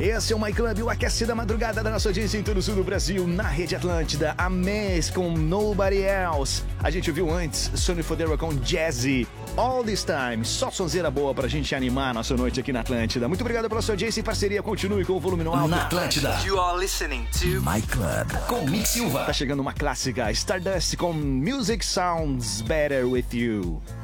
Esse é o My Club, o aquece da madrugada da nossa audiência em todo o sul do Brasil, na Rede Atlântida. A Mês com Nobody Else. A gente ouviu antes Sonny Fodera com Jazzy. All This Time, só sonzeira boa pra gente animar a nossa noite aqui na Atlântida. Muito obrigado pela sua audiência e parceria. Continue com o volume no alto. Na Atlântida. You are listening to My Club com Mick Silva. Tá chegando uma clássica, Stardust com Music Sounds Better With You.